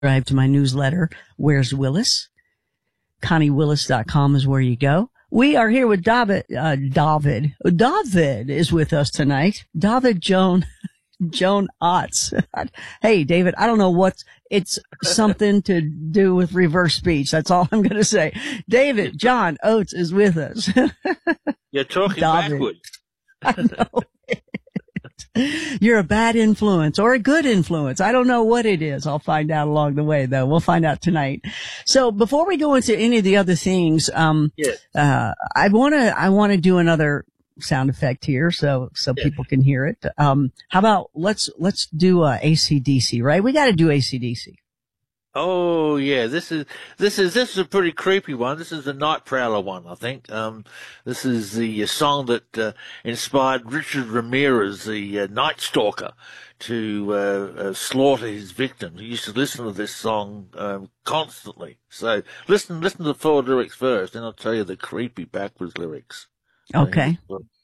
subscribe to my newsletter, Where's Willis? ConnieWillis.com is where you go. We are here with David. David is with us tonight. David Joan Otts. Hey, David, I don't know it's something to do with reverse speech. That's all I'm going to say. David John Oates is with us. You're talking David. backwards. I know. You're a bad influence or a good influence. I don't know what it is. I'll find out along the way, though. We'll find out tonight. So before we go into any of the other things, Yes. I want to do another sound effect here so people can hear it. How about let's do AC/DC, right? We got to do AC/DC. Oh yeah, this is a pretty creepy one. This is the Night Prowler one, I think. This is the song that inspired Richard Ramirez, the Night Stalker, to slaughter his victims. He used to listen to this song constantly. So listen to the full lyrics first, then I'll tell you the creepy backwards lyrics. Okay.